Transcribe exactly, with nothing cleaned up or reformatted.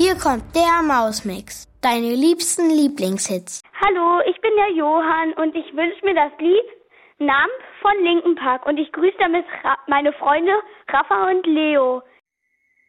Hier kommt der Mausmix. Deine liebsten Lieblingshits. Hallo, ich bin der Johann und ich wünsche mir das Lied Namen von Linkin Park und ich grüße damit Ra- meine Freunde Rafa und Leo.